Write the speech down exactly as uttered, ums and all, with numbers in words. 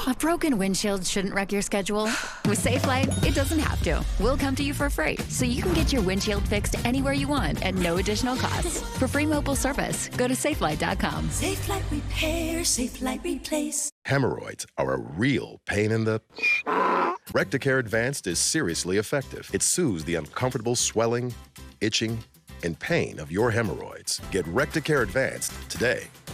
A broken windshield shouldn't wreck your schedule. With Safelite, it doesn't have to. We'll come to you for free, so you can get your windshield fixed anywhere you want at no additional cost. For free mobile service, go to safelite dot com. Safelite Repair, Safelite Replace. Hemorrhoids are a real pain in the... Recticare Advanced is seriously effective. It soothes the uncomfortable swelling, itching, and pain of your hemorrhoids. Get Recticare Advanced today.